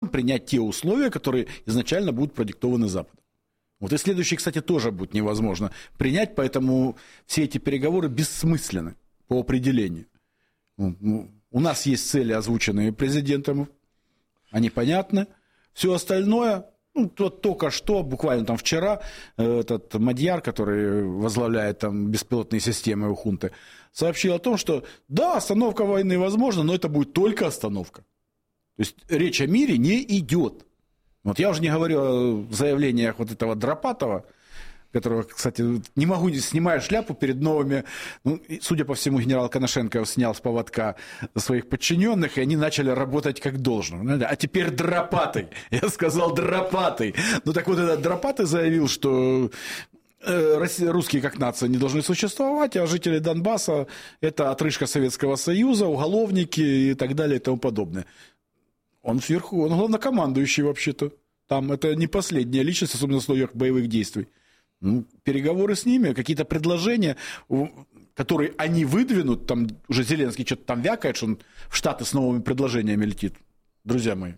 принять те условия, которые изначально будут продиктованы Западом. Вот и следующие, кстати, тоже будет невозможно принять, поэтому все эти переговоры бессмысленны по определению. У нас есть цели, озвученные президентом, они понятны. Все остальное, только что, буквально там вчера, этот Мадьяр, который возглавляет там беспилотные системы у хунты, сообщил о том, что да, остановка войны возможна, но это будет только остановка. То есть речь о мире не идет. Вот я уже не говорю о заявлениях вот этого Дропатова, которого, кстати, не могу, снимая шляпу перед новыми, судя по всему, генерал Коношенко снял с поводка своих подчиненных, и они начали работать как должно. А теперь Дропатый. Я сказал Дропатый. Так вот этот Дропатый заявил, что русские как нация не должны существовать, а жители Донбасса – это отрыжка Советского Союза, уголовники и так далее и тому подобное. Он сверху, он главнокомандующий вообще-то. Там это не последняя личность, особенно в условиях боевых действий. Переговоры с ними, какие-то предложения, которые они выдвинут, там уже Зеленский что-то там вякает, что он в Штаты с новыми предложениями летит. Друзья мои.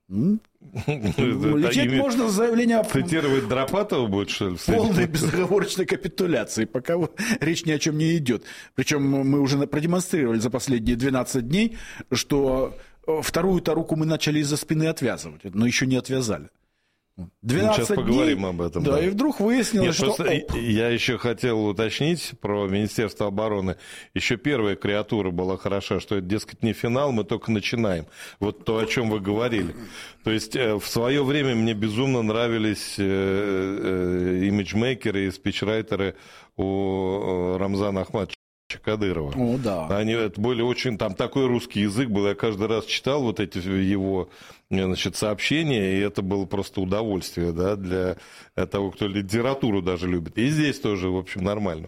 Лететь можно с заявления... Цитировать Дропатова будет, что ли? Полной безоговорочной капитуляции, пока речь ни о чем не идет. Причем мы уже продемонстрировали за последние 12 дней, что вторую-то руку мы начали из-за спины отвязывать, но еще не отвязали. 12 сейчас поговорим об этом. Да, и вдруг выяснилось, что... Я еще хотел уточнить про Министерство обороны. Еще первая креатура была хороша, что это, дескать, не финал, мы только начинаем. Вот то, о чем вы говорили. То есть в свое время мне безумно нравились имиджмейкеры и спичрайтеры у Рамзана Ахматовича Кадырова. О, да. Они это были очень... Там такой русский язык был. Я каждый раз читал вот эти его, сообщения, и это было просто удовольствие, да, для того, кто литературу даже любит. И здесь тоже, в общем, нормально.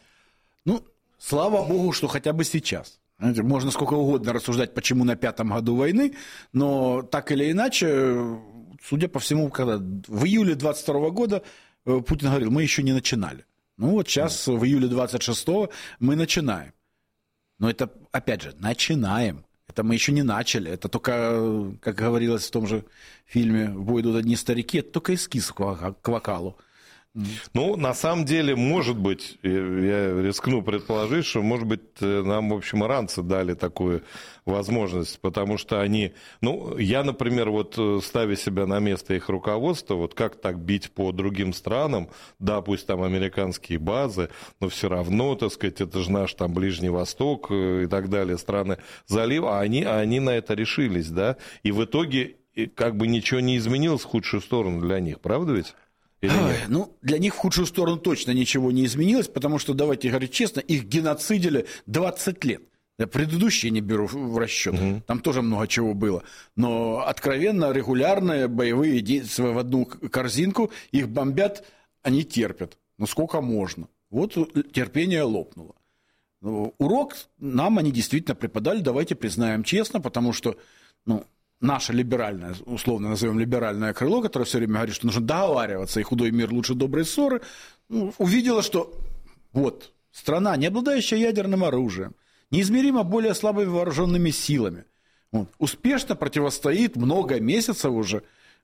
Слава богу, что хотя бы сейчас. Знаете, можно сколько угодно рассуждать, почему на 5-м году войны, но так или иначе, судя по всему, когда в июле 22 года Путин говорил, мы еще не начинали. Вот сейчас, в июле 26-го, мы начинаем. Но это, опять же, начинаем. Это мы еще не начали. Это только, как говорилось в том же фильме «В бой идут одни старики», это только эскиз к вокалу. На самом деле, может быть, я рискну предположить, что, может быть, нам, в общем, иранцы дали такую возможность, потому что они... я, например, ставя себя на место их руководства, как так бить по другим странам, да, пусть там американские базы, но все равно, так сказать, это же наш там Ближний Восток и так далее, страны залива, а они на это решились, да, и в итоге как бы ничего не изменилось в худшую сторону для них, правда ведь? Для них в худшую сторону точно ничего не изменилось, потому что, давайте говорить честно, их геноцидили 20 лет. Я предыдущие не беру в расчет, там тоже много чего было. Но откровенно регулярные боевые действия в одну корзинку, их бомбят, они терпят. Сколько можно? Вот терпение лопнуло. Урок нам они действительно преподали, давайте признаем честно, потому что, наше либеральное, условно назовем либеральное крыло, которое все время говорит, что нужно договариваться, и худой мир лучше доброй ссоры, увидела, что страна, не обладающая ядерным оружием, неизмеримо более слабыми вооруженными силами, успешно противостоит много месяцев уже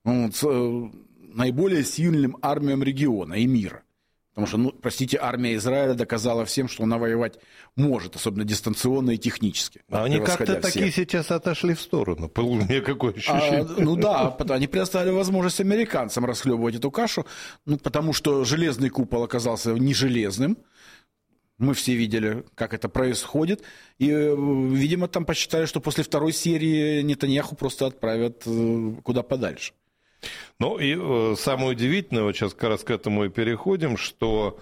наиболее сильным армиям региона и мира. Потому что, армия Израиля доказала всем, что она воевать может, особенно дистанционно и технически. Они как-то такие сейчас отошли в сторону. У меня какое ощущение. Они предоставили возможность американцам расхлебывать эту кашу, потому что железный купол оказался не железным. Мы все видели, как это происходит. И, видимо, там посчитали, что после второй серии Нетаньяху просто отправят куда подальше. И самое удивительное, сейчас как раз к этому и переходим, что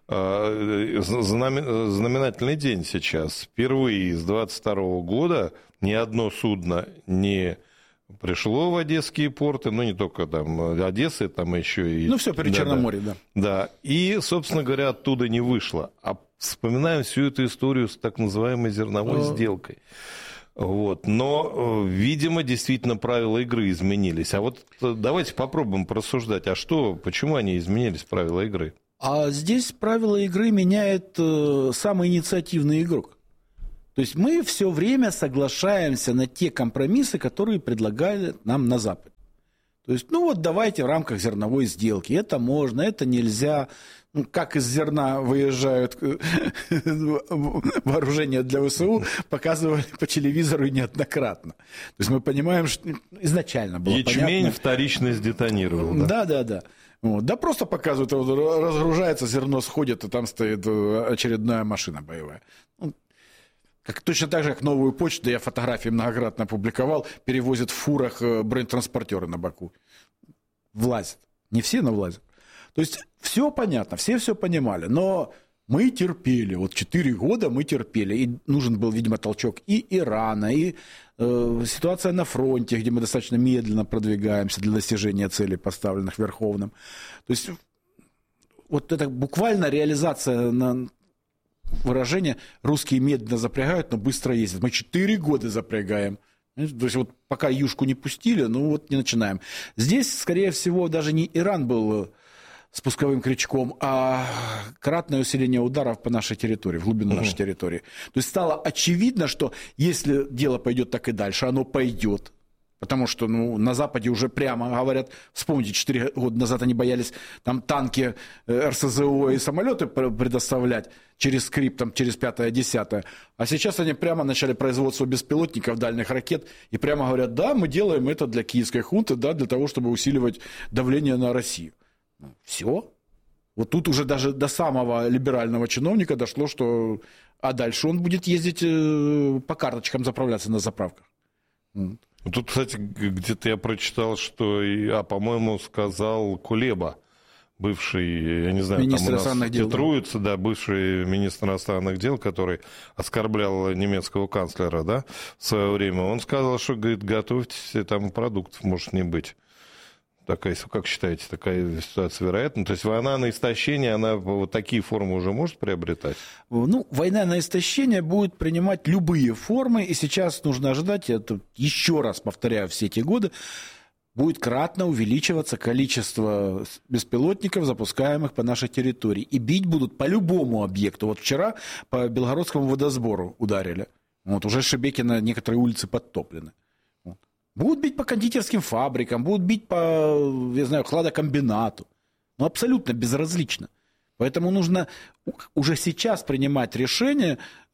знаменательный день сейчас. Впервые с 22 года ни одно судно не пришло в одесские порты, не только там Одессы, там еще и... все при Черноморье, да. Да, и, собственно говоря, оттуда не вышло. А вспоминаем всю эту историю с так называемой зерновой сделкой. Но, видимо, действительно правила игры изменились. А давайте попробуем порассуждать. Почему они изменились, правила игры? А здесь правила игры меняет самый инициативный игрок. То есть мы все время соглашаемся на те компромиссы, которые предлагали нам на Западе. То есть, ну вот давайте в рамках зерновой сделки. Это можно, это нельзя. Ну, как из зерна выезжают вооружения для ВСУ, показывали по телевизору неоднократно. То есть мы понимаем, что изначально было понятно. Ячмень вторично сдетонировал. Да. Вот. Да просто показывают, разгружается, зерно сходит, и там стоит очередная машина боевая. Точно так же, как новую почту, я фотографии многократно публиковал, перевозят в фурах бронетранспортеры на боку. Влазят. Не все, но влазят. То есть все понятно, все понимали, но мы терпели, вот 4 года мы терпели, и нужен был, видимо, толчок и Ирана, и ситуация на фронте, где мы достаточно медленно продвигаемся для достижения целей, поставленных Верховным. То есть вот это буквально реализация на выражение «русские медленно запрягают, но быстро ездят». Мы 4 года запрягаем. То есть вот пока юшку не пустили, ну вот не начинаем. Здесь, скорее всего, даже не Иран был спусковым крючком, а кратное усиление ударов по нашей территории, в глубину нашей территории. То есть стало очевидно, что если дело пойдет так и дальше, оно пойдет. Потому что на Западе уже прямо говорят, вспомните, 4 года назад они боялись там танки, РСЗО и самолеты предоставлять через скрипт, там, через 5-10. А сейчас они прямо начали производство беспилотников, дальних ракет, и прямо говорят, да, мы делаем это для киевской хунты, да, для того, чтобы усиливать давление на Россию. Все. Вот тут уже даже до самого либерального чиновника дошло, что... А дальше он будет ездить по карточкам заправляться на заправках. Тут, кстати, где-то я прочитал, что, по-моему, сказал Кулеба, бывший, я не знаю, министр там у нас титруется, да, бывший министр иностранных дел, который оскорблял немецкого канцлера, да, в свое время. Он сказал, что, говорит, готовьтесь, там продуктов может не быть. Такая, как считаете, такая ситуация вероятна? То есть война на истощение, она вот такие формы уже может приобретать? Ну, война на истощение будет принимать любые формы, и сейчас нужно ожидать, это еще раз повторяю все эти годы, будет кратно увеличиваться количество беспилотников, запускаемых по нашей территории. И бить будут по любому объекту. Вот вчера по Белгородскому водосбору ударили. Вот уже Шебекино некоторые улицы подтоплены. Будут бить по кондитерским фабрикам, будут бить по, я знаю, хладокомбинату. Ну, абсолютно безразлично. Поэтому нужно уже сейчас принимать решение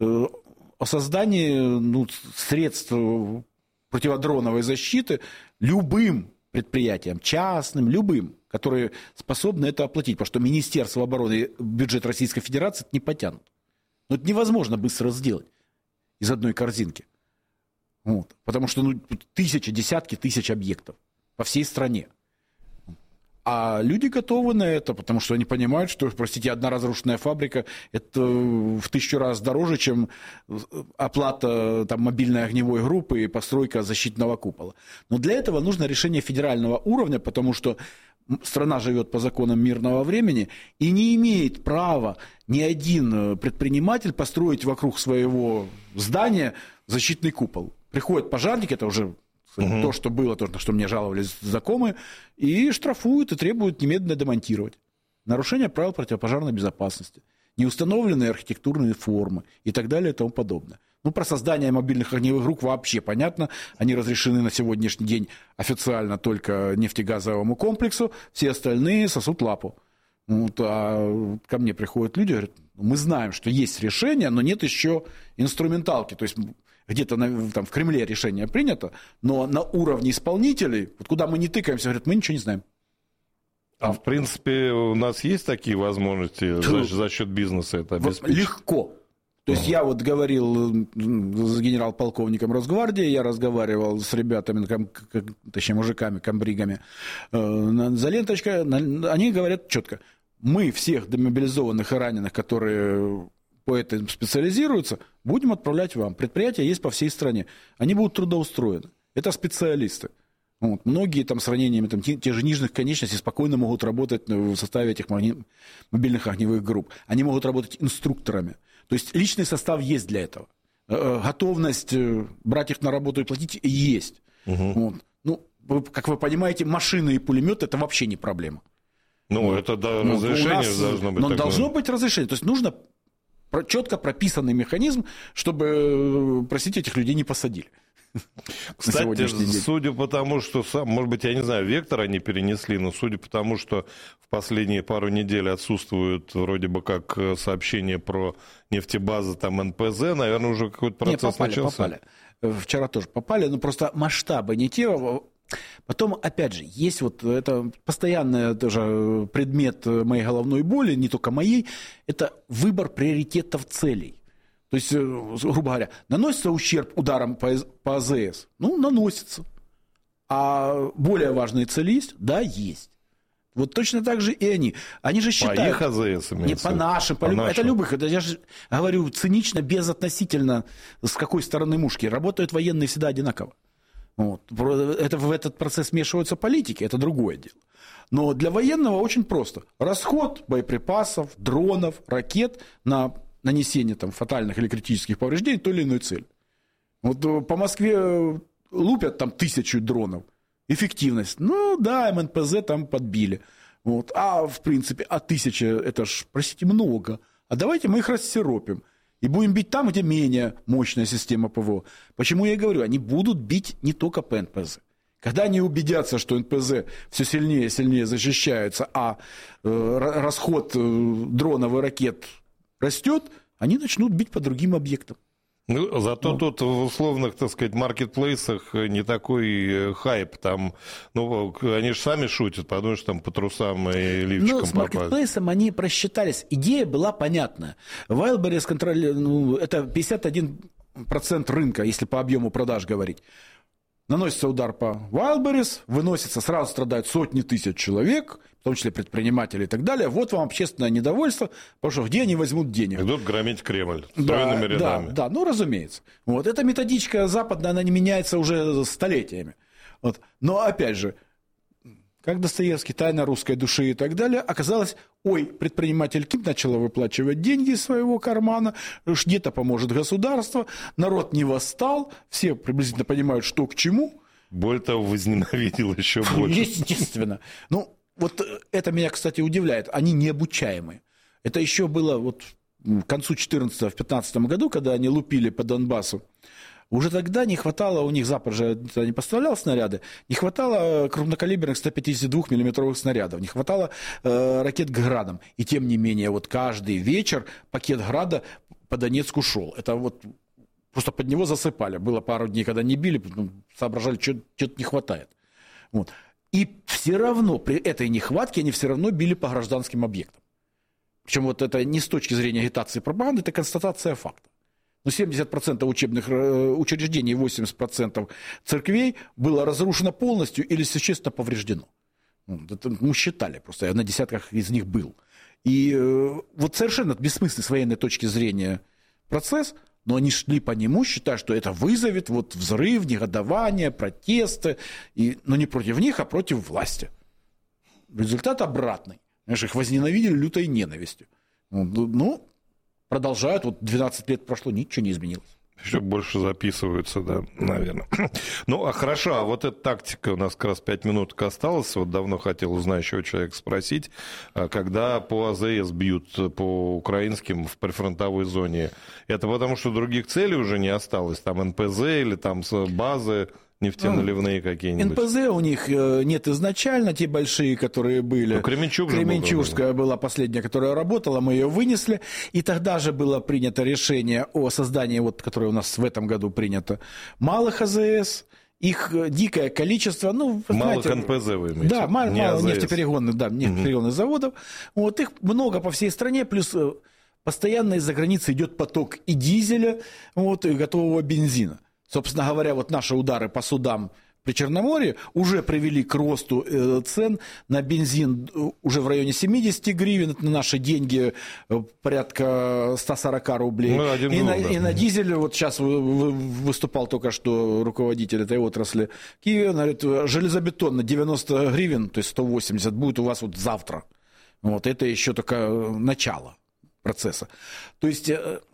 о создании средств противодроновой защиты любым предприятиям, частным, любым, которые способны это оплатить. Потому что Министерство обороны, бюджет Российской Федерации не потянут. Но это невозможно быстро сделать из одной корзинки. Вот. Потому что десятки тысяч объектов по всей стране. А люди готовы на это, потому что они понимают, что, простите, одна разрушенная фабрика – это в 1000 раз дороже, чем оплата там, мобильной огневой группы и постройка защитного купола. Но для этого нужно решение федерального уровня, потому что страна живет по законам мирного времени и не имеет права ни один предприниматель построить вокруг своего здания защитный купол. Приходят пожарники, это уже то, что было, то, на что мне жаловались знакомые, и штрафуют и требуют немедленно демонтировать. Нарушение правил противопожарной безопасности, неустановленные архитектурные формы и так далее и тому подобное. Ну, про создание мобильных огневых групп вообще понятно. Они разрешены на сегодняшний день официально только нефтегазовому комплексу, все остальные сосут лапу. Вот, а ко мне приходят люди, говорят, мы знаем, что есть решение, но нет еще инструменталки. То есть где-то там в Кремле решение принято, но на уровне исполнителей, вот куда мы не тыкаемся, говорят, мы ничего не знаем. А в принципе у нас есть такие возможности за счет бизнеса это обеспечить? Легко. То есть я вот говорил с генерал-полковником Росгвардии, я разговаривал с ребятами, точнее мужиками, комбригами за ленточкой, они говорят четко, мы всех демобилизованных и раненых, которые по этому специализируются, будем отправлять вам. Предприятия есть по всей стране. Они будут трудоустроены. Это специалисты. Вот. Многие там с ранениями тех же нижних конечностей спокойно могут работать в составе этих мобильных огневых групп. Они могут работать инструкторами. То есть личный состав есть для этого. Готовность брать их на работу и платить есть. Вот. Ну, как вы понимаете, машины и пулеметы – это вообще не проблема. Ну, это разрешение должно быть. Но должно быть разрешение. То есть нужно четко прописанный механизм, чтобы, простите, этих людей не посадили. Кстати, судя по тому, что, может быть, я не знаю, вектор они перенесли, но судя по тому, что в последние пару недель отсутствуют вроде бы как сообщения про нефтебазы, там НПЗ, наверное, уже какой-то процесс начался. Попали. Вчера тоже попали, но просто масштабы не те. Потом, опять же, есть вот это постоянный тоже предмет моей головной боли, не только моей, это выбор приоритетов целей. То есть, грубо говоря, наносится ущерб ударом по АЗС? Ну, наносится. А более важные цели есть? Да, есть. Вот точно так же и они. Они же считают... По их АЗС имеется? Не, по нашим. Это любых. Это, я же говорю цинично, безотносительно, с какой стороны мушки. Работают военные всегда одинаково. Вот. Это, в этот процесс вмешиваются политики, это другое дело. Но для военного очень просто. Расход боеприпасов, дронов, ракет на нанесение там, фатальных или критических повреждений той или иной цели. Вот по Москве лупят там 1000 дронов. Эффективность. Ну да, МНПЗ там подбили. Вот. А в принципе, 1000 это ж, простите, много. А давайте мы их рассиропим. И будем бить там, где менее мощная система ПВО. Почему я и говорю, они будут бить не только по НПЗ. Когда они убедятся, что НПЗ все сильнее и сильнее защищаются, а расход дронов и ракет растет, они начнут бить по другим объектам. Ну, зато тут в условных, так сказать, маркетплейсах не такой хайп. Там, ну, они же сами шутят, потому что там по трусам и лифчикам попали. Ну, с маркетплейсом они просчитались. Идея была понятна. Wildberries это 51% рынка, если по объему продаж говорить. Наносится удар по Wildberries, выносится, сразу страдают сотни тысяч человек, в том числе предприниматели и так далее. Вот вам общественное недовольство, потому что где они возьмут денег? Идут громить Кремль стройными рядами. Да, ну, разумеется. Вот. Эта методичка западная, она не меняется уже столетиями. Вот. Но, опять же, как Достоевский, тайна русской души и так далее, оказалось, предприниматель КИМ начал выплачивать деньги из своего кармана, где-то поможет государство, народ не восстал, все приблизительно понимают, что к чему. Более того, возненавидел еще больше. Естественно. Ну, вот это меня, кстати, удивляет. Они необучаемые. Это еще было вот к концу 2014-2015 году, когда они лупили по Донбассу. Уже тогда не хватало, у них Запад же не поставлял снаряды, не хватало крупнокалиберных 152 миллиметровых снарядов, не хватало ракет «Градом». И тем не менее, вот каждый вечер пакет «Града» по Донецку шел. Это вот просто под него засыпали. Было пару дней, когда не били, соображали, что-то не хватает. Вот. И все равно при этой нехватке они все равно били по гражданским объектам. Причем вот это не с точки зрения агитации и пропаганды, это констатация факта. Но 70% учебных учреждений, 80% церквей было разрушено полностью или существенно повреждено. Это мы считали, просто я на десятках из них был. И вот совершенно бессмысленный с военной точки зрения процесс, но они шли по нему, считая, что это вызовет вот взрыв, негодование, протесты, но не против них, а против власти. Результат обратный. Знаешь, их возненавидели лютой ненавистью. Ну, продолжают, вот 12 лет прошло, ничего не изменилось. Еще больше записываются, да, наверное. Ну, а хорошо, а вот эта тактика, у нас как раз 5 минут осталось, вот давно хотел у знающего человека спросить, когда по АЗС бьют по украинским в прифронтовой зоне, это потому что других целей уже не осталось, там НПЗ или там базы нефтеналивные какие-нибудь? НПЗ у них нет изначально, те большие, которые были. Кременчугская была последняя, которая работала, мы ее вынесли, и тогда же было принято решение о создании, вот, которое у нас в этом году принято, малых АЗС. Их дикое количество. Ну, малых НПЗ вы имеете? Да, мало нефтеперегонных, нефтеперегонных заводов. Вот, их много по всей стране, плюс постоянно из-за границы идет поток и дизеля, вот, и готового бензина. Собственно говоря, вот наши удары по судам при Черноморье уже привели к росту цен на бензин уже в районе 70 гривен, это на наши деньги порядка 140 рублей. Ну, и на дизель, вот сейчас выступал только что руководитель этой отрасли Киева, говорит, железобетон на 90 гривен, то есть 180, будет у вас вот завтра. Вот это еще только начало процесса. То есть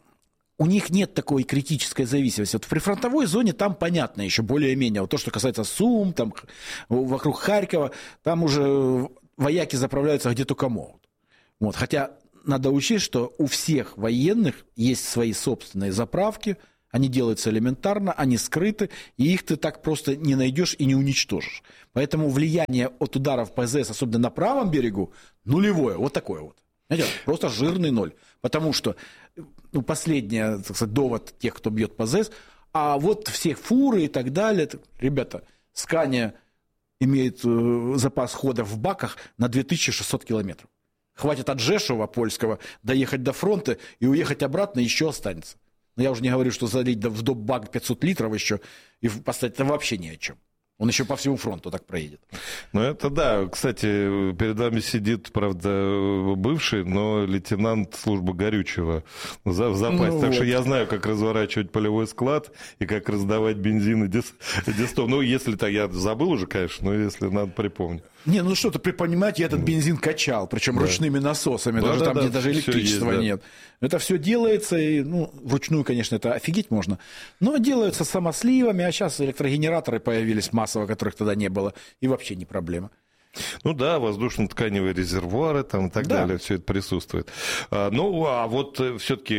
у них нет такой критической зависимости. Вот в прифронтовой зоне там понятно еще более-менее. Вот то, что касается Сум, там, вокруг Харькова, там уже вояки заправляются где только могут. Вот. Хотя надо учесть, что у всех военных есть свои собственные заправки, Они делаются элементарно, они скрыты, и их ты так просто не найдешь и не уничтожишь. Поэтому влияние от ударов ПЗС, особенно на правом берегу, нулевое, вот такое вот. Знаете, просто жирный ноль. Потому что последний, так сказать, довод тех, кто бьет ПЗС, а вот все фуры и так далее. Ребята, Скания имеет запас хода в баках на 2600 километров. Хватит от Жешува польского доехать до фронта и уехать обратно еще останется. Но я уже не говорю, что залить в бак 500 литров еще и поставить это вообще ни о чем. Он еще по всему фронту так проедет. Ну, это да. Кстати, перед вами сидит, правда, бывший, но лейтенант службы горючего в запасе. Так что я знаю, как разворачивать полевой склад и как раздавать бензин и дистов. Ну, если так, я забыл уже, конечно, но если надо, припомню. Не, ну что-то припоминать, я этот бензин качал, причем ручными насосами, даже там, где даже электричества нет. Это все делается, и, вручную, конечно, это офигеть можно, но делаются самосливами, а сейчас электрогенераторы появились массово, которых тогда не было, и вообще не проблема. Ну да, воздушно-тканевые резервуары там и так далее, все это присутствует. Ну, а вот все-таки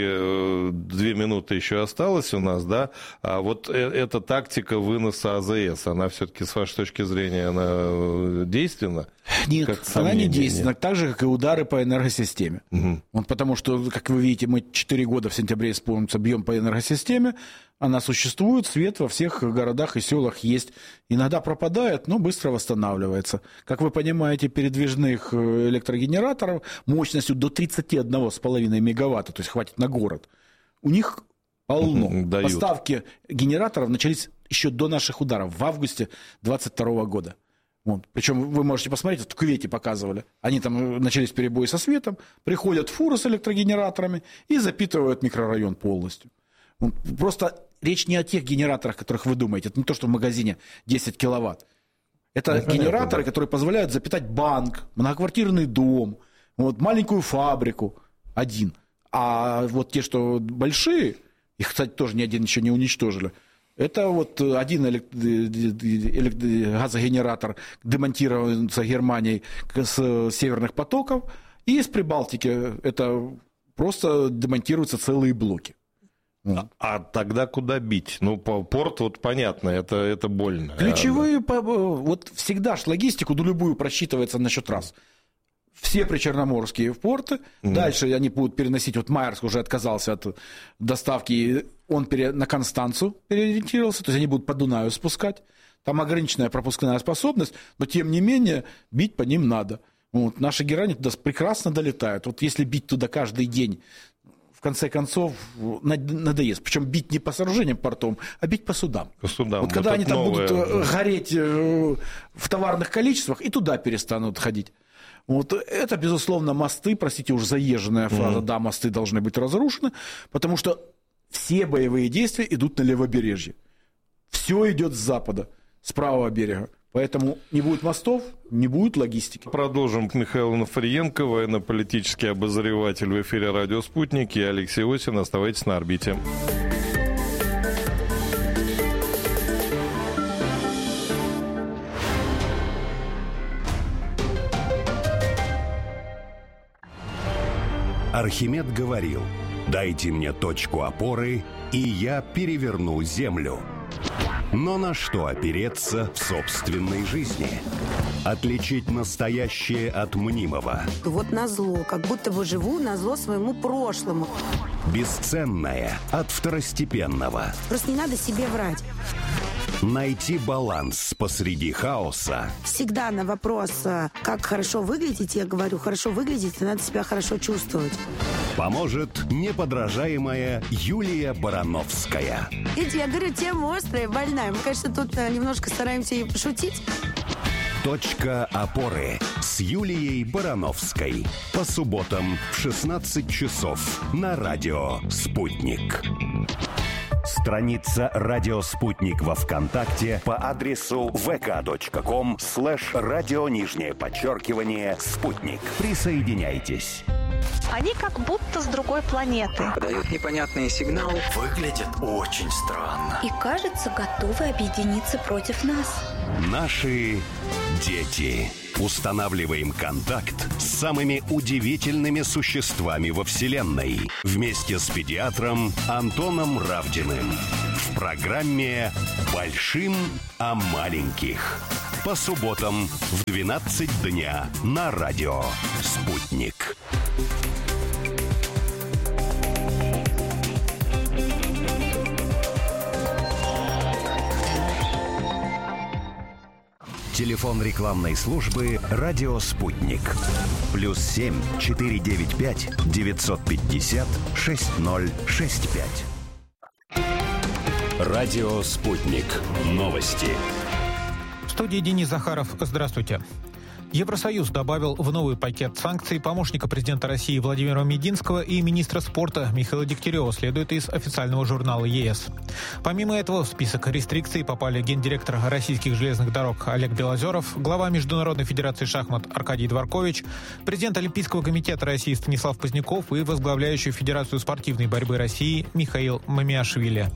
2 минуты еще осталось у нас, да? А вот эта тактика выноса АЗС, она все-таки, с вашей точки зрения, она действенна? Нет, она не действенна, так же, как и удары по энергосистеме. Угу. Вот потому что, как вы видите, мы 4 года в сентябре, исполнится, бьем по энергосистеме, она существует, свет во всех городах и селах есть. Иногда пропадает, но быстро восстанавливается. Как вы понимаете, передвижных электрогенераторов мощностью до 31,5 мегаватта, то есть хватит на город, у них полно. Дают. Поставки генераторов начались еще до наших ударов, в августе 2022 года. Вот. Причем вы можете посмотреть, в Кувейте показывали. Они там начались перебои со светом, приходят фуры с электрогенераторами и запитывают микрорайон полностью. Просто речь не о тех генераторах, которых вы думаете. Это не то, что в магазине 10 киловатт. Это генераторы, которые позволяют запитать банк, многоквартирный дом, маленькую фабрику один. А вот те, что большие, их, кстати, тоже ни один еще не уничтожили, это вот один газогенератор демонтировался Германией с северных потоков, и из Прибалтики это просто демонтируются целые блоки. А тогда куда бить? Ну, порт, вот понятно, это больно. Ключевые, вот всегда ж логистику, любую просчитывается на счет раз. Все причерноморские порты, дальше они будут переносить, вот Майерск уже отказался от доставки, он на Констанцу переориентировался, то есть они будут по Дунаю спускать, там ограниченная пропускная способность, но тем не менее бить по ним надо. Вот, наши герани туда прекрасно долетают, вот если бить туда каждый день, в конце концов, надоест. Причем бить не по сооружениям портом, а бить по судам. По судам. Вот когда они там будут гореть в товарных количествах, и туда перестанут ходить. Вот это, безусловно, мосты, простите уж заезженная фраза, да, мосты должны быть разрушены, потому что все боевые действия идут на левобережье. Все идет с запада, с правого берега. Поэтому не будет мостов, не будет логистики. Продолжим. Михаил Нафриенко, военно-политический обозреватель, в эфире «Радио Спутник», и Алексей Осин. Оставайтесь на орбите. Архимед говорил: «Дайте мне точку опоры, и я переверну землю». Но на что опереться в собственной жизни? Отличить настоящее от мнимого. Вот назло, как будто бы живу назло своему прошлому. Бесценное от второстепенного. Просто не надо себе врать. Найти баланс посреди хаоса. Всегда на вопрос, как хорошо выглядеть, я говорю, хорошо выглядеть, и надо себя хорошо чувствовать. Поможет неподражаемая Юлия Барановская. Видите, я говорю, тема острая, больная. Мы, конечно, тут немножко стараемся и пошутить. Точка опоры с Юлией Барановской. По субботам в 16 часов на радио «Спутник». Страница «Радио Спутник» во ВКонтакте по адресу vk.com/радио_спутник. Присоединяйтесь. Они как будто с другой планеты. Подают непонятные сигналы. Выглядят очень странно. И, кажется, готовы объединиться против нас. Наши дети. Устанавливаем контакт с самыми удивительными существами во Вселенной вместе с педиатром Антоном Равдиным в программе «Большим о маленьких». По субботам в 12 дня на радио «Спутник». Телефон рекламной службы «Радио Спутник». +7 495 950 6065. Радио Спутник. Новости. В студии Денис Захаров. Здравствуйте. Евросоюз добавил в новый пакет санкций помощника президента России Владимира Мединского и министра спорта Михаила Дегтярева, следует из официального журнала ЕС. Помимо этого в список рестрикций попали гендиректор российских железных дорог Олег Белозеров, глава Международной федерации шахмат Аркадий Дворкович, президент Олимпийского комитета России Станислав Поздняков и возглавляющий Федерацию спортивной борьбы России Михаил Мамиашвили.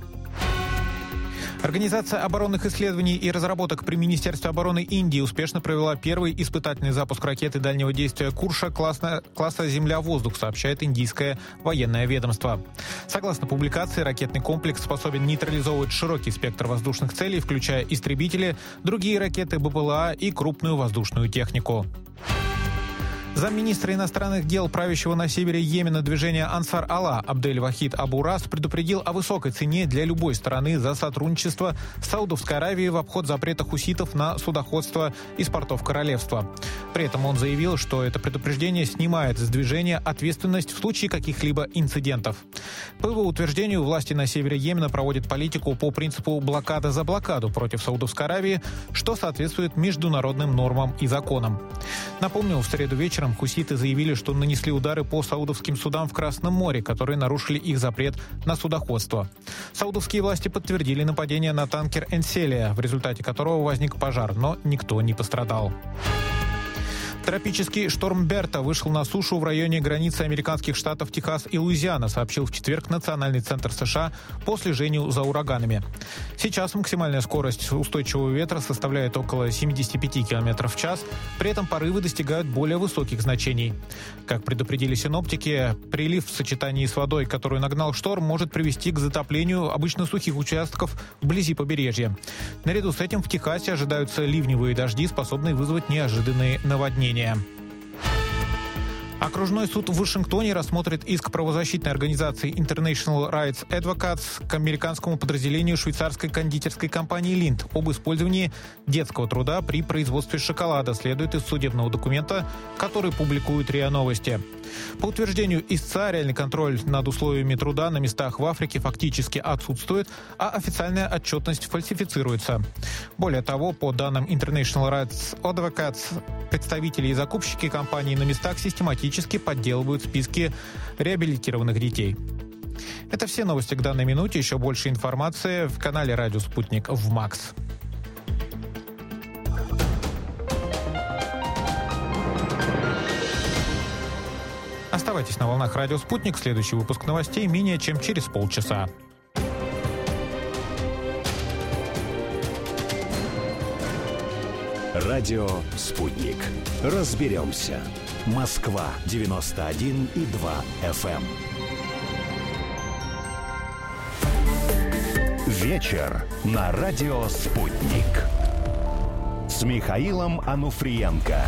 Организация оборонных исследований и разработок при Министерстве обороны Индии успешно провела первый испытательный запуск ракеты дальнего действия «Курша» класса «Земля-воздух», сообщает индийское военное ведомство. Согласно публикации, ракетный комплекс способен нейтрализовывать широкий спектр воздушных целей, включая истребители, другие ракеты БПЛА и крупную воздушную технику. Замминистра иностранных дел правящего на севере Йемена движения «Ансар Алла» Абдель-Вахид Абу-Рас предупредил о высокой цене для любой стороны за сотрудничество с Саудовской Аравией в обход запрета хуситов на судоходство из портов королевства. При этом он заявил, что это предупреждение снимает с движения ответственность в случае каких-либо инцидентов. По его утверждению, власти на севере Йемена проводят политику по принципу блокада за блокаду против Саудовской Аравии, что соответствует международным нормам и законам. Напомню, в среду вечером хуситы заявили, что нанесли удары по саудовским судам в Красном море, которые нарушили их запрет на судоходство. Саудовские власти подтвердили нападение на танкер «Энселия», в результате которого возник пожар, но никто не пострадал. Тропический шторм Берта вышел на сушу в районе границы американских штатов Техас и Луизиана, сообщил в четверг Национальный центр США по слежению за ураганами. Сейчас максимальная скорость устойчивого ветра составляет около 75 км в час, при этом порывы достигают более высоких значений. Как предупредили синоптики, прилив в сочетании с водой, которую нагнал шторм, может привести к затоплению обычно сухих участков вблизи побережья. Наряду с этим в Техасе ожидаются ливневые дожди, способные вызвать неожиданные наводнения. Окружной суд в Вашингтоне рассмотрит иск правозащитной организации International Rights Advocates к американскому подразделению швейцарской кондитерской компании Lindt об использовании детского труда при производстве шоколада, следует из судебного документа, который публикует РИА Новости. По утверждению истца, реальный контроль над условиями труда на местах в Африке фактически отсутствует, а официальная отчетность фальсифицируется. Более того, по данным International Rights Advocates, представители и закупщики компании на местах систематически подделывают списки реабилитированных детей. Это все новости к данной минуте. Еще больше информации в канале «Радио Спутник» в МАКС. Оставайтесь на волнах «Радио Спутник». Следующий выпуск новостей менее чем через полчаса. Радио «Спутник». Разберемся. Москва 91,2 FM. Вечер на радио «Спутник» с Михаилом Ануфриенко.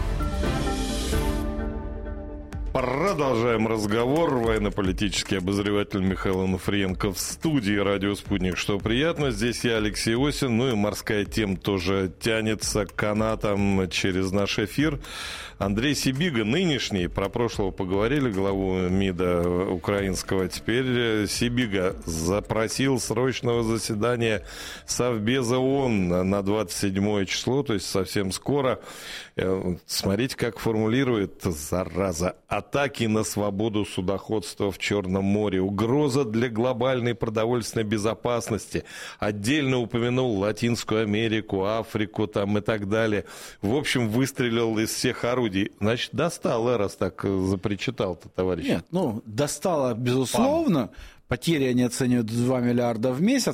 Продолжаем разговор. Военно-политический обозреватель Михаил Ануфриенко в студии «Радио Спутник». Что приятно, здесь я, Алексей Осин. Ну и морская тема тоже тянется канатом через наш эфир. Андрей Сибига, нынешний, про прошлого поговорили, главу МИДа украинского. Теперь Сибига запросил срочного заседания Совбеза ООН на 27 число, то есть совсем скоро. Смотрите, как формулирует, зараза. Атаки на свободу судоходства в Черном море. Угроза для глобальной продовольственной безопасности. Отдельно упомянул Латинскую Америку, Африку там и так далее. В общем, выстрелил из всех орудий. Значит, достало, раз так запричитал-то, товарищ. Нет, достало, безусловно. Потери они оценивают в 2 миллиарда в месяц.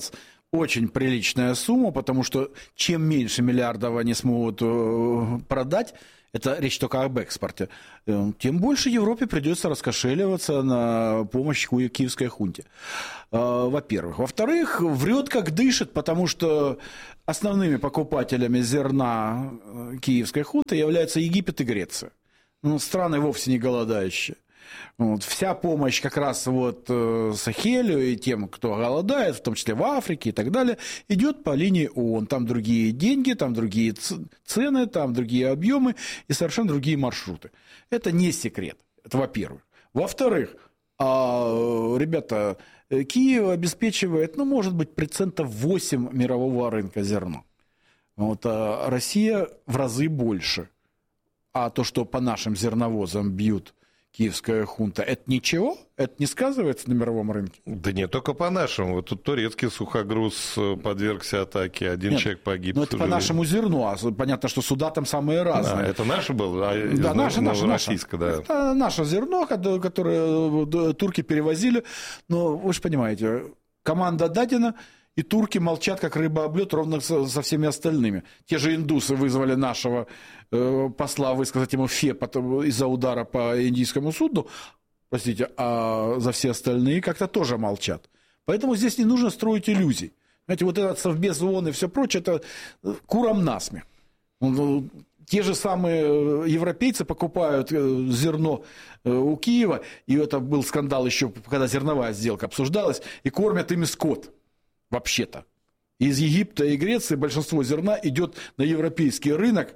очень приличная сумма, потому что чем меньше миллиардов они смогут продать, это речь только об экспорте, тем больше Европе придется раскошеливаться на помощь киевской хунте. Во-первых. Во-вторых, врет как дышит, потому что основными покупателями зерна киевской хунты являются Египет и Греция. Страны вовсе не голодающие. Вся помощь как раз Сахелю и тем, кто голодает, в том числе в Африке и так далее, идет по линии ООН. Там другие деньги, там другие цены, там другие объемы и совершенно другие маршруты. Это не секрет. Это во-первых. Во-вторых, ребята, Киев обеспечивает, может быть, 8% мирового рынка зерна. А Россия в разы больше. А то, что по нашим зерновозам бьют киевская хунта, это ничего? Это не сказывается на мировом рынке? Да не только по нашему. Вот тут турецкий сухогруз подвергся атаке, один человек погиб. Это по нашему зерну, а понятно, что суда там самые разные. Это наше было? Да, наше. Да. Это наше зерно, которое турки перевозили. Но вы же понимаете, команда дадена, и турки молчат, как рыба об лед, ровно со всеми остальными. Те же индусы вызвали нашего посла высказать ему фе из-за удара по индийскому судну, простите, а за все остальные как-то тоже молчат. Поэтому здесь не нужно строить иллюзий. Знаете, этот Совбез ООН и все прочее, это курам насмех. Те же самые европейцы покупают зерно у Киева, и это был скандал еще, когда зерновая сделка обсуждалась, и кормят ими скот. Вообще-то. Из Египта и Греции большинство зерна идет на европейский рынок,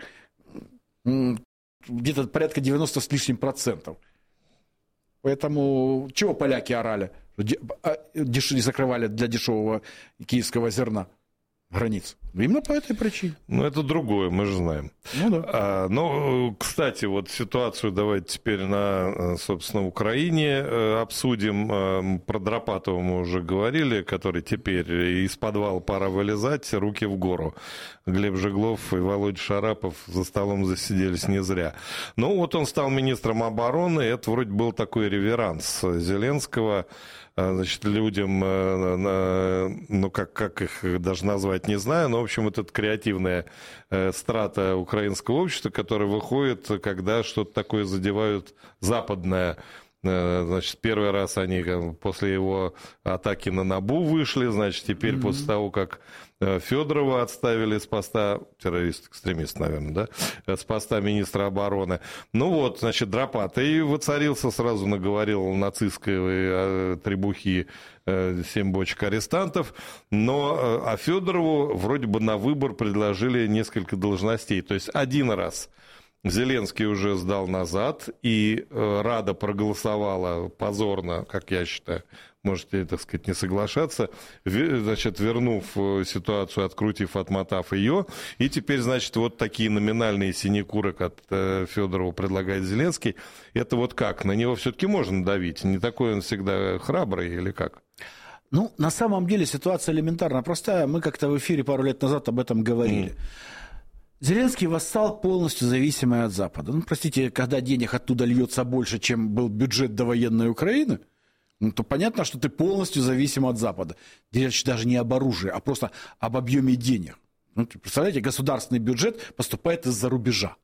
где-то порядка 90 с лишним %. Поэтому чего поляки орали? Закрывали для дешевого киевского зерна границ. Именно по этой причине. Это другое, мы же знаем. Да. Кстати, ситуацию давайте теперь собственно, Украине обсудим. Про Дропатова мы уже говорили, который теперь из подвала пора вылезать, руки в гору. Глеб Жеглов и Володя Шарапов за столом засиделись не зря. Он стал министром обороны, это вроде был такой реверанс Зеленского, людям, как их даже назвать, не знаю, но, в общем, это креативная страта украинского общества, которая выходит, когда что-то такое задевают западное. Первый раз они после его атаки на НАБУ вышли, теперь после того, как Федорова отставили с поста, террорист-экстремист, наверное, да, с поста министра обороны. Дропатый воцарился, сразу наговорил нацистской требухи 7 бочек арестантов, а Федорову вроде бы на выбор предложили несколько должностей. То есть один раз Зеленский уже сдал назад, и Рада проголосовала позорно, как я считаю, можете, не соглашаться, вернув ситуацию, открутив, отмотав ее, и теперь, такие номинальные синекуры, как Федорову предлагает Зеленский, это как? На него все-таки можно давить? Не такой он всегда храбрый или как? На самом деле ситуация элементарно простая. Мы как-то в эфире пару лет назад об этом говорили. Зеленский вассал, полностью зависимый от Запада. Простите, когда денег оттуда льется больше, чем был бюджет довоенной Украины, то понятно, что ты полностью зависим от Запада. Речь даже не об оружии, а просто об объеме денег. Представляете, государственный бюджет поступает из-за рубежа.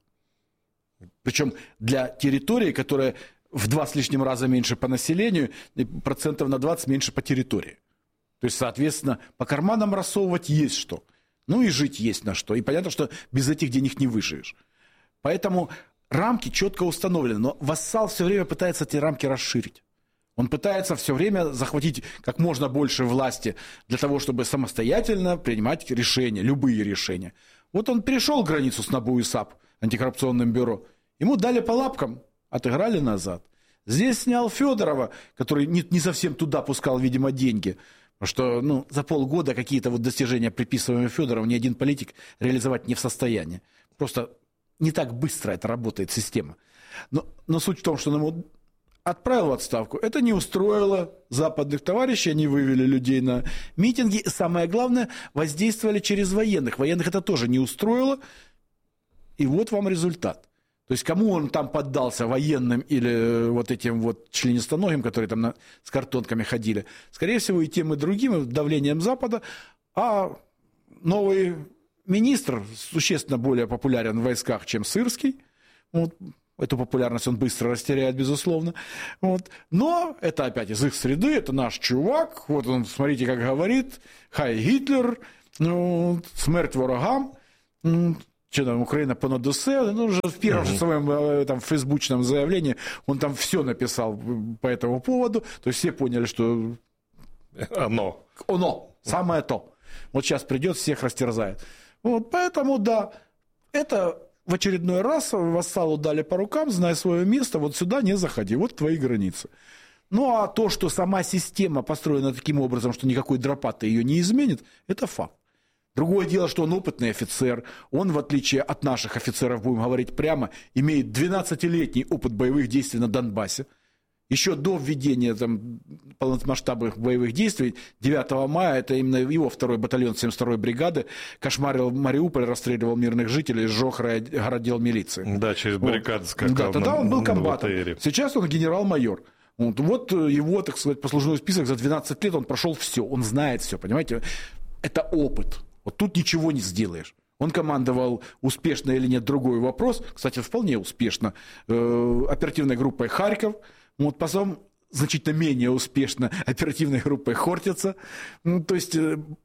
Причем для территории, которая в 2 с лишним раза меньше по населению, процентов на 20 меньше по территории. То есть, соответственно, по карманам рассовывать есть что. И жить есть на что. И понятно, что без этих денег не выживешь. Поэтому рамки четко установлены. Но вассал все время пытается эти рамки расширить. Он пытается все время захватить как можно больше власти для того, чтобы самостоятельно принимать решения, любые решения. Он перешел границу с НАБУ и САП, антикоррупционным бюро. Ему дали по лапкам, отыграли назад. Здесь снял Федорова, который не совсем туда пускал, видимо, деньги. Потому что за полгода какие-то достижения, приписываемые Федорову, ни один политик реализовать не в состоянии. Просто не так быстро это работает система. Но суть в том, что он ему отправил в отставку. Это не устроило западных товарищей, они вывели людей на митинги. И самое главное, воздействовали через военных. Военных это тоже не устроило. И вот вам результат. То есть кому он там поддался, военным или этим членистоногим, которые там с картонками ходили, скорее всего, и тем, и другим, давлением Запада, А новый министр существенно более популярен в войсках, чем Сырский. Вот. Эту популярность он быстро растеряет, безусловно. Вот. Но это опять из их среды, это наш чувак. Вот он, смотрите, как говорит. Хай Гитлер, смерть ворогам. Что там, Украина понад усе. Ну, уже в первом своем там, фейсбучном заявлении он там все написал по этому поводу. То есть все поняли, что... Оно. Самое то. Вот сейчас придет, всех растерзает. Вот, поэтому, да, это... В очередной раз вассалу дали по рукам, знай свое место, вот сюда не заходи, вот твои границы. Ну, а то, что сама система построена таким образом, что никакой дропаты ее не изменит, это факт. Другое дело, что он опытный офицер, он, в отличие от наших офицеров, будем говорить прямо, имеет 12-летний опыт боевых действий на Донбассе. Еще до введения там, полномасштабных боевых действий, 9 мая, это именно его второй батальон 72-й бригады кошмарил Мариуполь, расстреливал мирных жителей, сжег, городил милиции. Да, через баррикады скакал. Да, тогда он был комбатом. Сейчас он генерал-майор. Вот его, так сказать, послужной список за 12 лет, он прошел все, он знает все, понимаете? Это опыт. Вот тут ничего не сделаешь. Он командовал успешно или нет, другой вопрос. Кстати, вполне успешно. Оперативной группой «Харьков». Вот потом значительно менее успешно оперативной группой «Хортица». Ну, то есть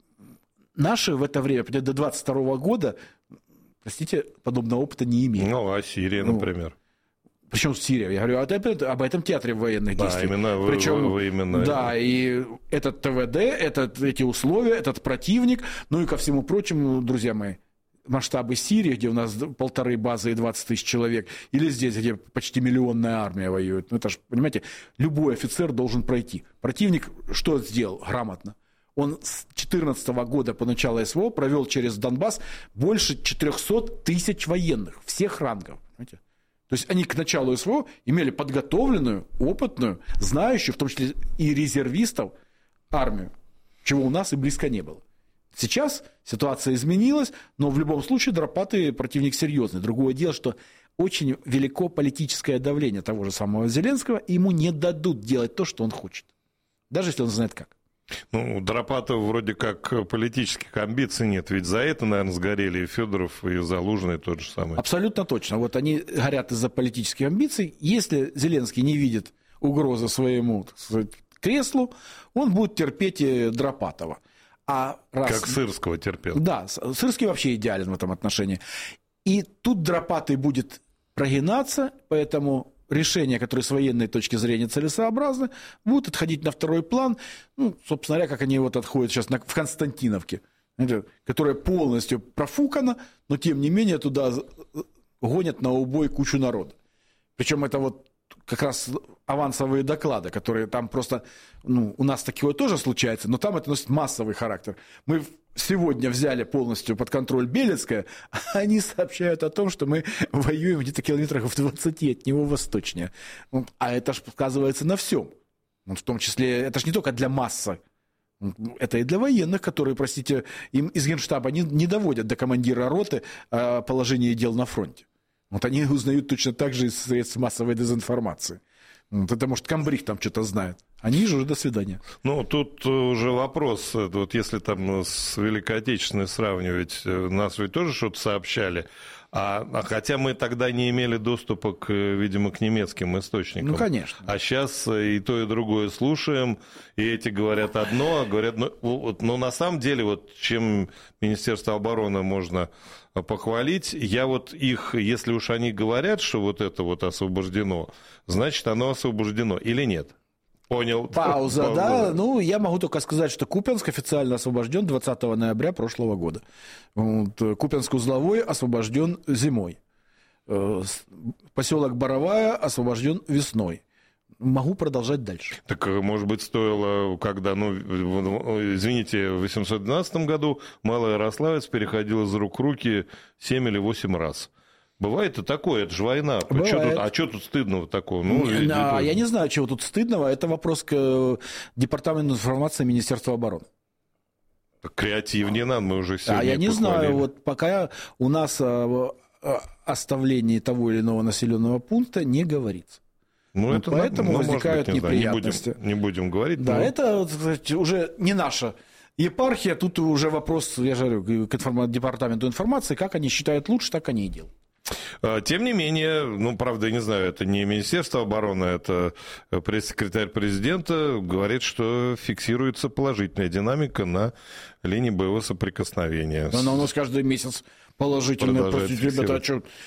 наши в это время, до 22 года, простите, подобного опыта не имели. Ну, а Сирия, например? Причем Сирия? Я говорю об этом театре военных действий. Да, именно причем, именно. Да, и этот ТВД, эти условия, этот противник, ну и ко всему прочему, друзья мои, масштабы Сирии, где у нас 1,5 базы и 20 тысяч человек, или здесь, где почти миллионная армия воюет. Ну, это же, понимаете, любой офицер должен пройти. Противник что сделал грамотно? Он с 2014 года по началу СВО провел через Донбасс больше 400 тысяч военных, всех рангов. Понимаете? То есть они к началу СВО имели подготовленную, опытную, знающую, в том числе и резервистов, армию, чего у нас и близко не было. Сейчас ситуация изменилась, но в любом случае дропаты противник серьезный. Другое дело, что очень велико политическое давление того же самого Зеленского, и ему не дадут делать то, что он хочет. Даже если он знает как. Ну, у Дропатова вроде как политических амбиций нет, ведь за это, наверное, сгорели и Федоров, и Залужный тот же самый. Абсолютно точно. Вот они горят из-за политических амбиций. Если Зеленский не видит угрозы своему, так сказать, креслу, он будет терпеть Дропатова. Как Сырского терпел. Да, Сырский вообще идеален в этом отношении. И тут Дропатый будет прогинаться, поэтому решения, которые с военной точки зрения целесообразны, будут отходить на второй план. Ну, собственно говоря, как они вот отходят сейчас в Константиновке, которая полностью профукана, но тем не менее туда гонят на убой кучу народа. Причем это вот как раз авансовые доклады, которые там просто, ну, у нас такое тоже случается, но там это носит массовый характер. Мы сегодня взяли полностью под контроль Белецкое, а они сообщают о том, что мы воюем где-то километрах в 20 от него восточнее. А это же сказывается на всем. В том числе, это же не только для массы. Это и для военных, которые, простите, им из Генштаба не доводят до командира роты положение дел на фронте. Вот они узнают точно так же из средств массовой дезинформации. Вот это, может, комбриг там что-то знает. Они же уже до свидания. Ну, тут уже вопрос. Вот если там с Великой Отечественной сравнивать, нас ведь тоже что-то сообщали. Хотя мы тогда не имели доступа, видимо, к немецким источникам. Ну, конечно. А сейчас и то, и другое слушаем, и эти говорят одно, а говорят... Но на самом деле, вот чем Министерство обороны можно похвалить, я вот их, если уж они говорят, что вот это вот освобождено, значит, оно освобождено или нет? Понял. Пауза, да. Ну, я могу только сказать, что Купянск официально освобожден 20 ноября прошлого года. Вот, Купянск-Узловой освобожден зимой. Поселок Боровая освобожден весной. Могу продолжать дальше. Так, может быть, стоило, когда, извините, в 812 году Малый Ярославец переходил из рук в руки 7 или 8 раз. Бывает и такое, это же война. Что тут стыдного такого? Я не знаю, чего тут стыдного. Это вопрос к Департаменту информации Министерства обороны. Креативнее надо, мы уже сегодня я не знаю, вот пока у нас о оставлении того или иного населенного пункта не говорится. Поэтому возникают неприятности. Не будем говорить. Да, это, кстати, уже не наша епархия, тут уже вопрос, я же говорю, к департаменту информации, как они считают лучше, так они и делают. Тем не менее, ну, правда, я не знаю, это не Министерство обороны, это пресс-секретарь президента говорит, что фиксируется положительная динамика на линии боевого соприкосновения. Она у нас каждый месяц положительная. Простите, ребята,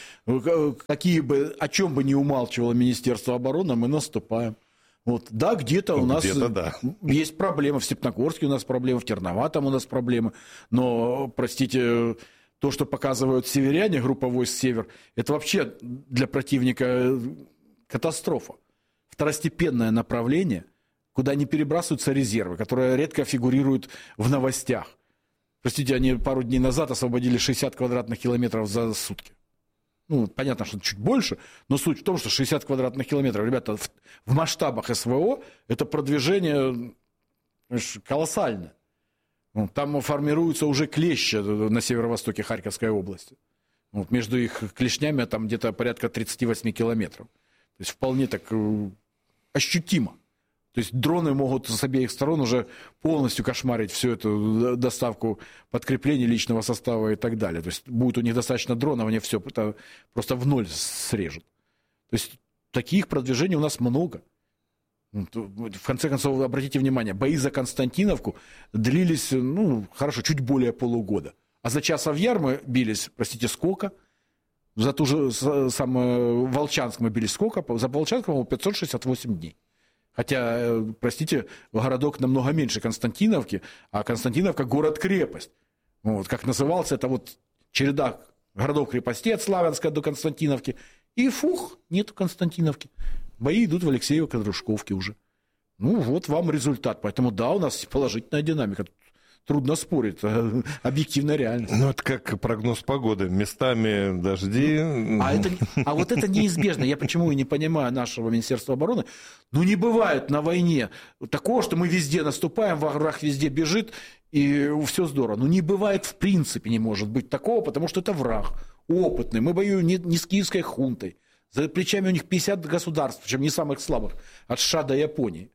о чем бы ни умалчивало Министерство обороны, мы наступаем. Вот. Да, где-то у нас есть проблемы. В Степногорске у нас проблемы, в Терноватом у нас проблемы. Но, простите, то, что показывают северяне, группа войск «Север», это вообще для противника катастрофа. Второстепенное направление, куда не перебрасываются резервы, которое редко фигурирует в новостях. Простите, они пару дней назад освободили 60 квадратных километров за сутки. Ну, понятно, что чуть больше, но суть в том, что 60 квадратных километров, ребята, в масштабах СВО это продвижение колоссальное. Там формируются уже клещи на северо-востоке Харьковской области. Вот между их клешнями там где-то порядка 38 километров. То есть вполне так ощутимо. То есть дроны могут с обеих сторон уже полностью кошмарить всю эту доставку подкреплений личного состава и так далее. То есть будет у них достаточно дронов, они все просто в ноль срежут. То есть таких продвижений у нас много. В конце концов, обратите внимание, бои за Константиновку длились, ну, хорошо, чуть более полугода. А за Часов-Яр мы бились, простите, сколько? За ту же самую Волчанск мы бились сколько? За Волчанск, по-моему, 568 дней. Хотя, простите, городок намного меньше Константиновки, а Константиновка – город-крепость. Вот, как назывался, это вот череда городов-крепостей от Славянска до Константиновки. И нету Константиновки. Бои идут в Алексеево-Кадрушковке уже. Ну, вот вам результат. Поэтому, да, у нас положительная динамика. Трудно спорить, объективно реально. Ну, это как прогноз погоды. Местами дожди. А вот это неизбежно. Я почему и не понимаю нашего Министерства обороны. Ну, не бывает на войне такого, что мы везде наступаем, враг везде бежит, и все здорово. Ну, не бывает в принципе, не может быть такого, потому что это враг опытный. Мы воюем не с киевской хунтой. За плечами у них 50 государств, причем не самых слабых, от США до Японии.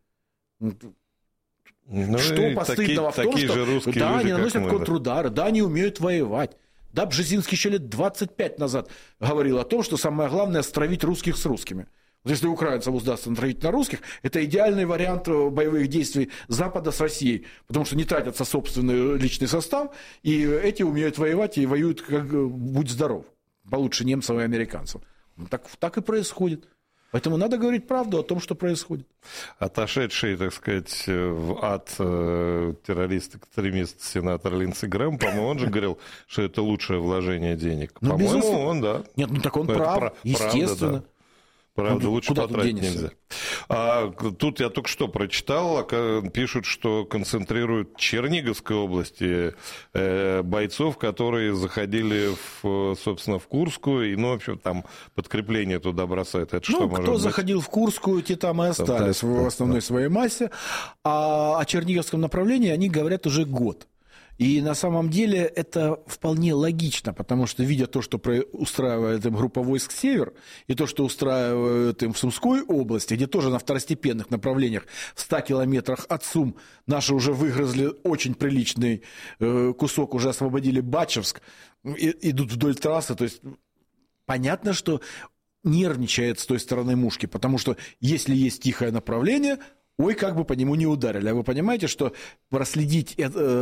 Ну, что постыдного в том, что да, они наносят контрудары, да, они умеют воевать. Да, Бжезинский еще лет 25 назад говорил о том, что самое главное – стравить русских с русскими. Вот если украинцам удастся натравить на русских, это идеальный вариант боевых действий Запада с Россией, потому что не тратятся собственный личный состав, и эти умеют воевать и воюют как будь здоров, получше немцев и американцев. Так и происходит. Поэтому надо говорить правду о том, что происходит. Отошедший, так сказать, в ад террорист-экстремист сенатор Линдси Грэхэм, по-моему, он же говорил, что это лучшее вложение денег. Ну, по-моему, безусловно. Он, да. Нет, ну так он прав, естественно. Да. Правда, лучше потратить нельзя. Тут я только что прочитал, пишут, что концентрируют в Черниговской области бойцов, которые заходили, собственно, в Курскую, и, ну, в общем, там подкрепление туда бросают. Это что может кто быть? заходил в Курскую, те там и остались в основной своей массе. А о Черниговском направлении они говорят уже год. И на самом деле это вполне логично, потому что, видя то, что устраивает им группа войск «Север», и то, что устраивает им в Сумской области, где тоже на второстепенных направлениях в 100 километрах от Сум наши уже выгрызли очень приличный кусок, уже освободили Бачевск, идут вдоль трассы, то есть понятно, что нервничает с той стороны мушки, потому что если есть тихое направление, ой, как бы по нему не ударили. А вы понимаете, что проследить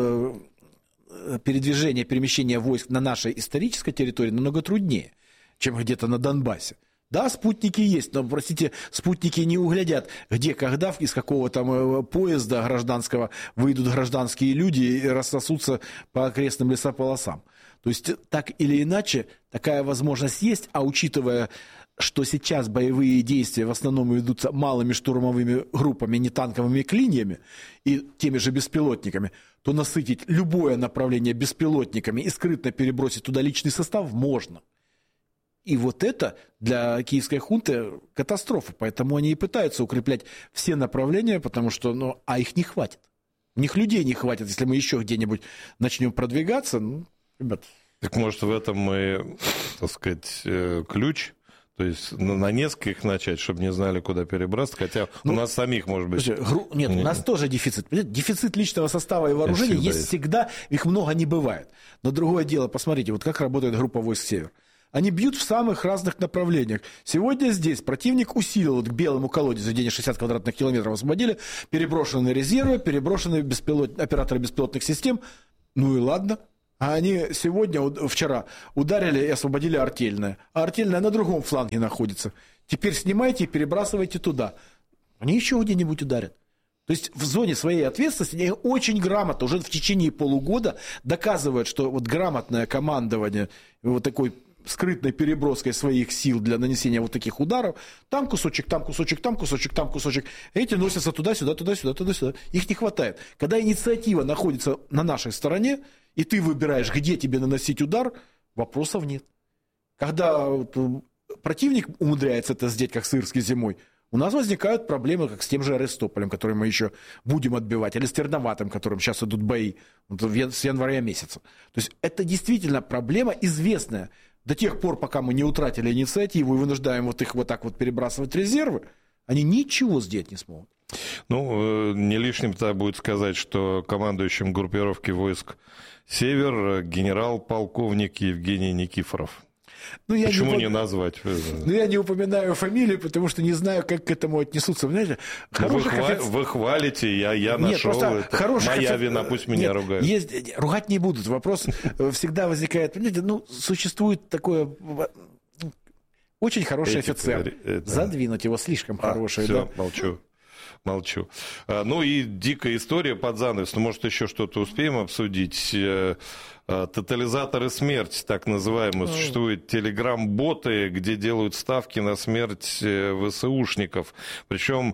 перемещение войск на нашей исторической территории намного труднее, чем где-то на Донбассе. Да, спутники есть, но, простите, спутники не углядят, где, когда, из какого там поезда гражданского выйдут гражданские люди и рассосутся по окрестным лесополосам. То есть, так или иначе, такая возможность есть, а учитывая, что сейчас боевые действия в основном ведутся малыми штурмовыми группами, не танковыми клиньями и теми же беспилотниками, то насытить любое направление беспилотниками и скрытно перебросить туда личный состав можно. И вот это для киевской хунты катастрофа. Поэтому они и пытаются укреплять все направления, потому что, а их не хватит. У них людей не хватит. Если мы еще где-нибудь начнем продвигаться, ребят. Так может в этом и, так сказать, ключ? То есть на нескольких начать, чтобы не знали, куда перебраться, хотя у нас самих, может быть... Нет, у нас тоже дефицит. Дефицит личного состава и вооружения есть всегда, их много не бывает. Но другое дело, посмотрите, вот как работает группа войск «Север». Они бьют в самых разных направлениях. Сегодня здесь противник усилил вот к белому колодезу, где 60 квадратных километров освободили, переброшены резервы, переброшены операторы беспилотных систем. Ну и ладно. А они сегодня, вчера, ударили и освободили Артельное. А Артельное на другом фланге находится. Теперь снимайте и перебрасывайте туда. Они еще где-нибудь ударят. То есть в зоне своей ответственности они очень грамотно, уже в течение полугода доказывают, что вот грамотное командование, вот такой скрытной переброской своих сил для нанесения вот таких ударов, там кусочек, там кусочек, там кусочек, там кусочек, эти носятся туда-сюда, туда-сюда, туда-сюда. Их не хватает. Когда инициатива находится на нашей стороне, и ты выбираешь, где тебе наносить удар, вопросов нет. Когда противник умудряется это сделать, как с Ирской зимой, у нас возникают проблемы, как с тем же Арестополем, который мы еще будем отбивать, или с Терноватым, которым сейчас идут бои с января месяца. То есть это действительно проблема известная. До тех пор, пока мы не утратили инициативу и вынуждаем вот их вот так вот перебрасывать резервы, они ничего сделать не смогут. Ну, не лишним тогда будет сказать, что командующим группировки войск «Север» генерал-полковник Евгений Никифоров. Почему не назвать? Ну, я не упоминаю фамилию, потому что не знаю, как к этому отнесутся. Знаете, вы хвалите, я нашел. Это моя вина, пусть меня ругают. Ругать не будут. Вопрос всегда возникает. Понимаете, существует такое... Очень хороший офицер. Задвинуть его слишком хороший. Все, молчу. Ну и дикая история под занавес. Ну, может, еще что-то успеем обсудить. Тотализаторы смерти, так называемые. Существуют телеграм-боты, где делают ставки на смерть ВСУшников. Причем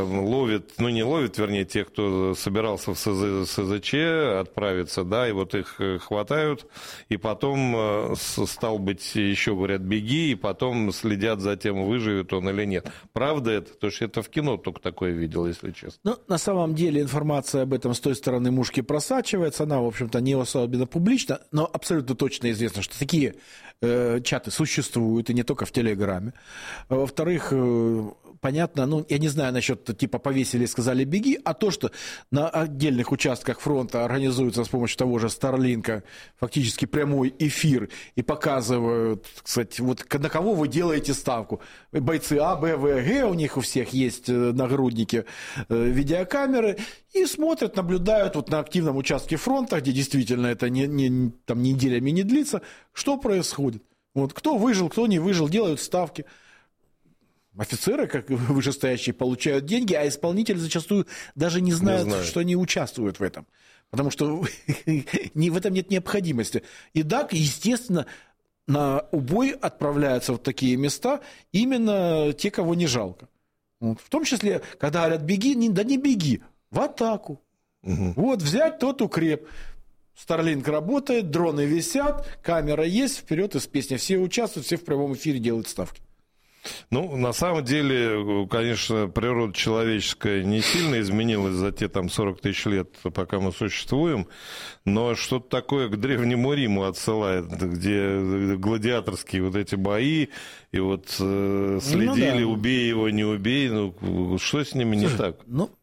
не ловят, вернее, тех, кто собирался в СЗЧ отправиться, да, и вот их хватают, и потом, стал быть, еще говорят, беги, и потом следят за тем, выживет он или нет. Правда это? Потому что это в кино только такое видел, если честно. Ну, на самом деле информация об этом с той стороны мушки просачивается, она, в общем-то, не особенно публична, но абсолютно точно известно, что такие чаты существуют, и не только в Телеграме. Во-вторых, понятно, я не знаю насчет типа повесили и сказали беги, а то, что на отдельных участках фронта организуется с помощью того же Старлинка фактически прямой эфир и показывают, кстати, вот на кого вы делаете ставку. Бойцы А, Б, В, Г, у них у всех есть нагрудники, видеокамеры, и смотрят, наблюдают вот на активном участке фронта, где действительно это там неделями не длится, что происходит. Вот, кто выжил, кто не выжил, делают ставки. Офицеры, как вышестоящие, получают деньги, а исполнители зачастую даже не знают, что они участвуют в этом. Потому что в этом нет необходимости. И так, естественно, на убой отправляются в такие места именно те, кого не жалко. Вот. В том числе, когда говорят беги, да не беги, в атаку. Вот, взять тот укреп. Старлинк работает, дроны висят, камера есть, вперед из песни. Все участвуют, все в прямом эфире делают ставки. Ну, на самом деле, конечно, природа человеческая не сильно изменилась за те 40 тысяч лет, пока мы существуем, но что-то такое к Древнему Риму отсылает, где гладиаторские вот эти бои, и вот следили, убей его, не убей, что с ними не так?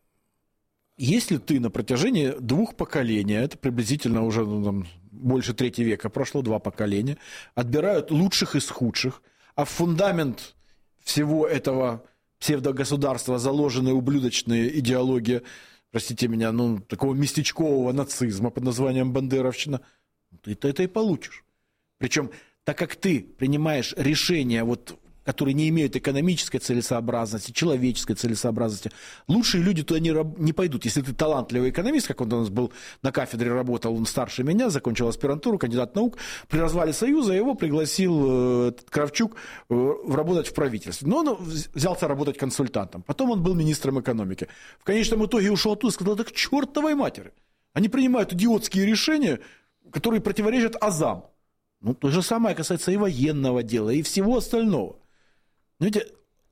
Если ты на протяжении 2 поколений, это приблизительно уже больше 3 века прошло, 2 поколения, отбирают лучших из худших, а в фундамент всего этого псевдогосударства заложена ублюдочная идеология, простите меня, такого местечкового нацизма под названием бандеровщина, ты это и получишь. Причем, так как ты принимаешь решения, которые не имеют экономической целесообразности, человеческой целесообразности, лучшие люди туда не пойдут. Если ты талантливый экономист, как он у нас был на кафедре, работал, он старше меня, закончил аспирантуру, кандидат наук, при развале Союза его пригласил Кравчук работать в правительстве. Но он взялся работать консультантом. Потом он был министром экономики. В конечном итоге ушел оттуда и сказал, так к чертовой матери. Они принимают идиотские решения, которые противоречат азам. То же самое касается и военного дела, и всего остального. Знаете,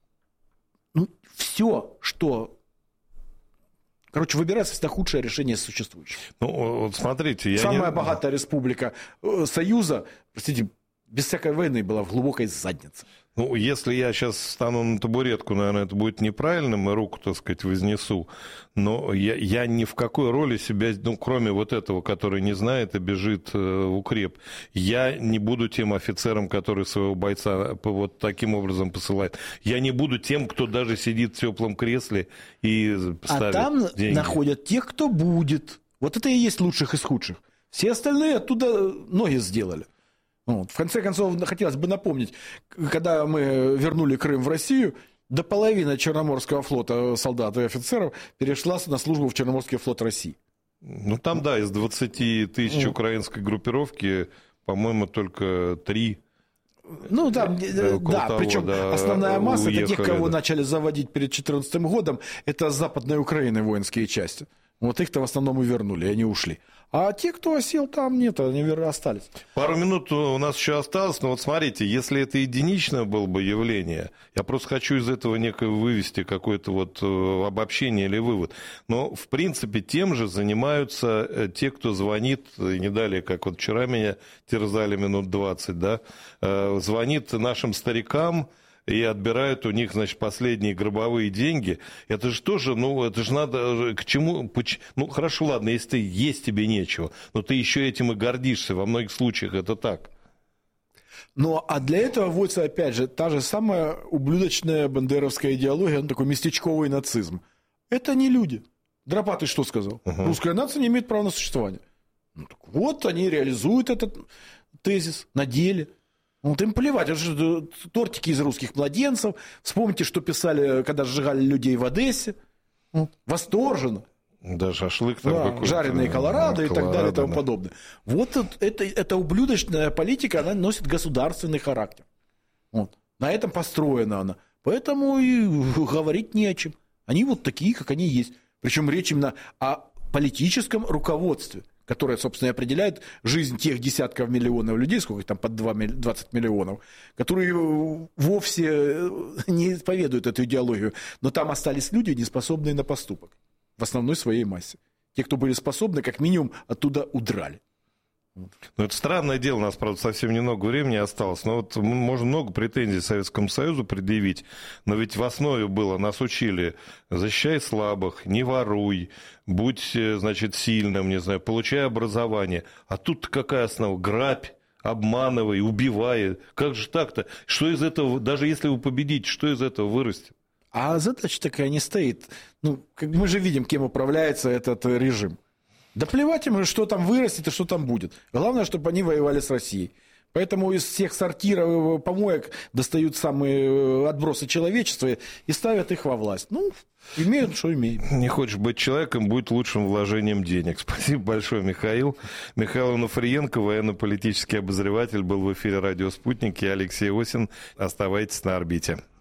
все, что... выбирается всегда худшее решение существующего. Смотрите... Самая богатая республика Союза, простите, без всякой войны была в глубокой заднице. Ну, если я сейчас встану на табуретку, наверное, это будет неправильным, и руку, так сказать, вознесу. Но я ни в какой роли себя, ну, кроме вот этого, который не знает и бежит в укреп, я не буду тем офицером, который своего бойца вот таким образом посылает. Я не буду тем, кто даже сидит в теплом кресле и ставит там деньги. Находят тех, кто будет. Вот это и есть лучших из худших. Все остальные оттуда ноги сделали. Вот. В конце концов, хотелось бы напомнить, когда мы вернули Крым в Россию, до половины Черноморского флота солдат и офицеров перешла на службу в Черноморский флот России. Ну, там, да, из 20 тысяч украинской группировки, по-моему, только 3. Ну, там, да, того, причем да, основная масса это тех, кого да. начали заводить перед 2014 годом, это с Западной Украины воинские части. Вот их-то в основном и вернули, и они ушли. А те, кто осел там, нет, они остались. Пару минут у нас еще осталось, но вот смотрите, если это единичное было бы явление, я просто хочу из этого некое вывести какое-то вот обобщение или вывод. Но, в принципе, тем же занимаются те, кто звонит, не далее, как вот вчера меня терзали минут 20, да, звонит нашим старикам, и отбирают у них, значит, последние гробовые деньги. Это же тоже, ну, это же надо к чему... Ну, хорошо, ладно, если есть тебе нечего, но ты еще этим и гордишься. Во многих случаях это так. Ну, а для этого вводится, опять же, та же самая ублюдочная бандеровская идеология, ну, такой местечковый нацизм. Это не люди. Дропатый что сказал? Русская нация не имеет права на существование. Ну, так вот, они реализуют этот тезис на деле. Вот им плевать, это же тортики из русских младенцев. Вспомните, что писали, когда сжигали людей в Одессе. Восторженно. Да, шашлык там да, какой-то. жареные колорадо и так далее и тому да. подобное. Вот эта ублюдочная политика, она носит государственный характер. Вот. На этом построена она. Поэтому и говорить не о чем. Они вот такие, как они есть. Причем речь именно о политическом руководстве, которая, собственно, и определяет жизнь тех десятков миллионов людей, сколько их там, под 20 миллионов, которые вовсе не исповедуют эту идеологию, но там остались люди, не способные на поступок в основной своей массе. Те, кто были способны, как минимум, оттуда удрали. Ну, это странное дело, у нас, правда, совсем немного времени осталось, но вот можно много претензий Советскому Союзу предъявить, но ведь в основе было, нас учили, защищай слабых, не воруй, будь, значит, сильным, не знаю, получай образование, а тут какая основа? Грабь, обманывай, убивай, как же так-то? Что из этого, даже если вы победите, что из этого вырастет? А задача такая не стоит. Ну, мы же видим, кем управляется этот режим. Да плевать им, что там вырастет и что там будет. Главное, чтобы они воевали с Россией. Поэтому из всех сортиров, помоек достают самые отбросы человечества и ставят их во власть. Ну, имеют, что имеют. Не хочешь быть человеком, будет лучшим вложением денег. Спасибо большое, Михаил. Михаил Онуфриенко, военно-политический обозреватель, был в эфире «Радио Спутник». Я Алексей Осин. Оставайтесь на орбите.